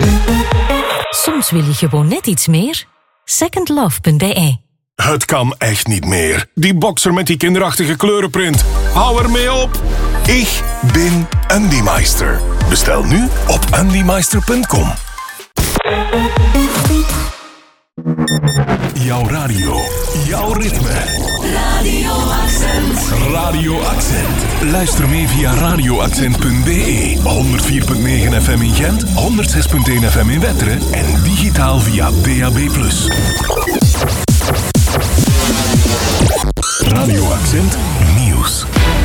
Soms wil je gewoon net iets meer. Secondlove.be. Het kan echt niet meer. Die boxer met die kinderachtige kleurenprint. Hou ermee op. Ik ben Andymeister. Bestel nu op andymeister.com. Jouw radio. Jouw ritme. Radio Accent. Radio Accent. Luister mee via radioaccent.be. 104.9 FM in Gent, 106.1 FM in Wetteren en digitaal via DAB+. Radio Accent Nieuws.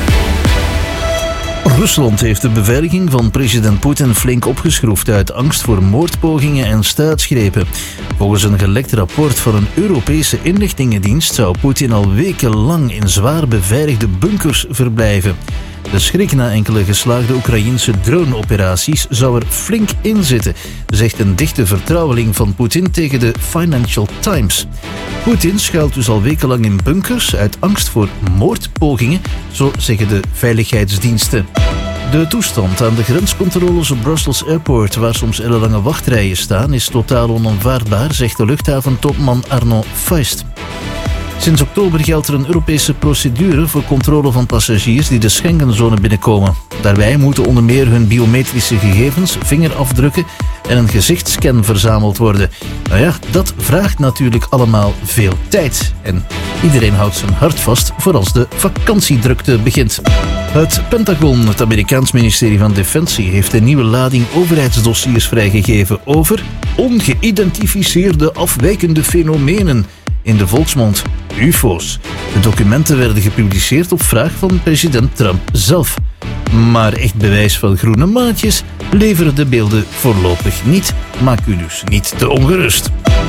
Rusland heeft de beveiliging van president Poetin flink opgeschroefd uit angst voor moordpogingen en staatsgrepen. Volgens een gelekt rapport van een Europese inlichtingendienst zou Poetin al wekenlang in zwaar beveiligde bunkers verblijven. De schrik na enkele geslaagde Oekraïense drone-operaties zou er flink in zitten, zegt een dichte vertrouweling van Poetin tegen de Financial Times. Poetin schuilt dus al wekenlang in bunkers uit angst voor moordpogingen, zo zeggen de veiligheidsdiensten. De toestand aan de grenscontroles op Brussels Airport, waar soms ellenlange wachtrijen staan, is totaal onaanvaardbaar, zegt de luchthaventopman Arno Feist. Sinds oktober geldt er een Europese procedure voor controle van passagiers die de Schengenzone binnenkomen. Daarbij moeten onder meer hun biometrische gegevens, vingerafdrukken en een gezichtsscan verzameld worden. Nou ja, dat vraagt natuurlijk allemaal veel tijd. En iedereen houdt zijn hart vast voor als de vakantiedrukte begint. Het Pentagon, het Amerikaans ministerie van Defensie, heeft een nieuwe lading overheidsdossiers vrijgegeven over ongeïdentificeerde afwijkende fenomenen. In de volksmond UFO's. De documenten werden gepubliceerd op vraag van president Trump zelf. Maar echt bewijs van groene maatjes leveren de beelden voorlopig niet. Maak u dus niet te ongerust.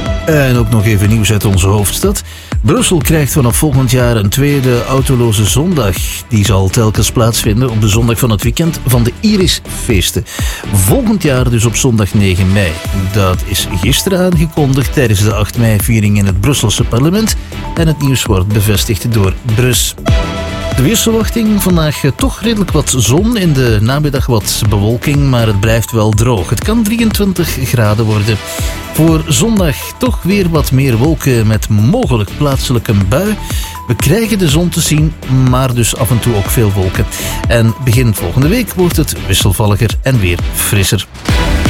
En ook nog even nieuws uit onze hoofdstad. Brussel krijgt vanaf volgend jaar een tweede autoloze zondag. Die zal telkens plaatsvinden op de zondag van het weekend van de Irisfeesten. Volgend jaar dus op zondag 9 mei. Dat is gisteren aangekondigd tijdens de 8 mei-viering in het Brusselse parlement. En het nieuws wordt bevestigd door Brus. De weersverwachting, vandaag toch redelijk wat zon, in de namiddag wat bewolking, maar het blijft wel droog. Het kan 23 graden worden. Voor zondag toch weer wat meer wolken met mogelijk plaatselijk een bui. We krijgen de zon te zien, maar dus af en toe ook veel wolken. En begin volgende week wordt het wisselvalliger en weer frisser.